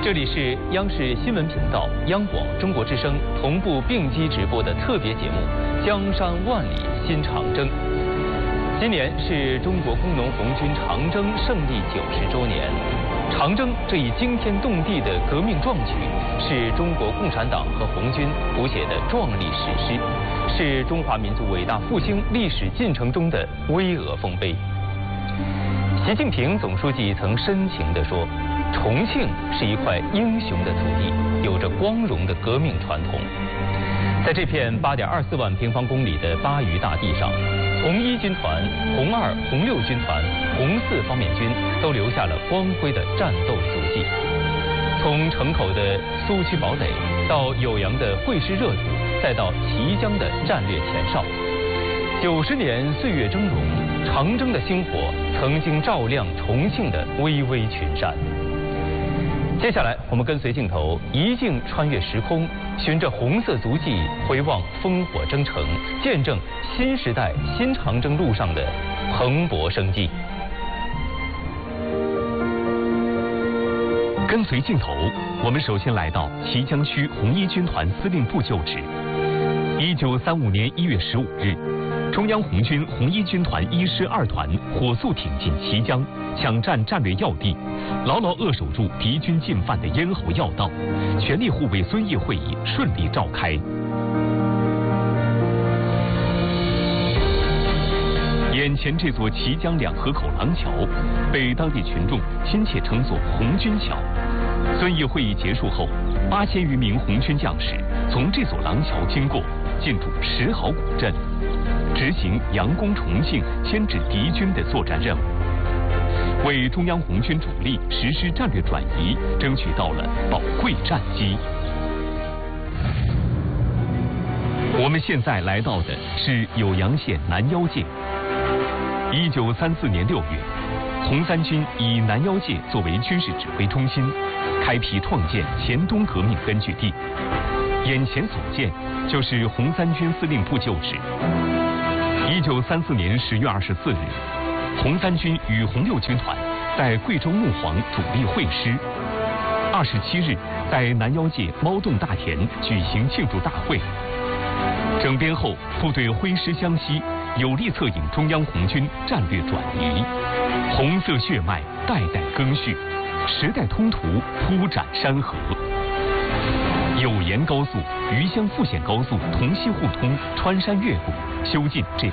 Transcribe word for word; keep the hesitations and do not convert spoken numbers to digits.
这里是央视新闻频道、央广中国之声同步并机直播的特别节目《江山万里新长征》。今年是中国工农红军长征胜利九十周年。长征这一惊天动地的革命壮举，是中国共产党和红军谱写的壮丽史诗，是中华民族伟大复兴历史进程中的巍峨丰碑。习近平总书记曾深情地说，重庆是一块英雄的土地，有着光荣的革命传统。在这片八点二四万平方公里的巴渝大地上，红一军团、红二、红六军团、红四方面军都留下了光辉的战斗足迹。从城口的苏区堡垒，到酉阳的会师热土，再到綦江的战略前哨，九十年岁月峥嵘，长征的星火曾经照亮重庆的巍巍群山。接下来，我们跟随镜头一镜穿越时空，循着红色足迹回望烽火征程，见证新时代新长征路上的蓬勃生机。 跟随镜头，我们首先来到綦江区红一军团司令部旧址。一九三五年一月十五日，中央红军红一军团一师二团火速挺进綦江，抢占战略要地，牢牢扼守住敌军进犯的咽喉要道，全力护卫遵义会议顺利召开。眼前这座綦江两河口廊桥，被当地群众亲切称作红军桥。遵义会议结束后，八千余名红军将士从这座廊桥经过，进驻石壕古镇，执行佯攻重庆、牵制敌军的作战任务，为中央红军主力实施战略转移争取到了宝贵战机。我们现在来到的是酉阳县南腰界。一九三四年六月，红三军以南腰界作为军事指挥中心，开辟创建黔东革命根据地。眼前所见就是红三军司令部旧址。一九三四年十月二十四日，红三军与红六军团在贵州木黄主力会师。二十七日，在南腰界猫洞大田举行庆祝大会。整编后，部队挥师相西，有力策应中央红军战略转移。红色血脉代代更续，时代通途铺展山河。酉盐高速、余湘富县高速同西互通，穿山越谷，修进这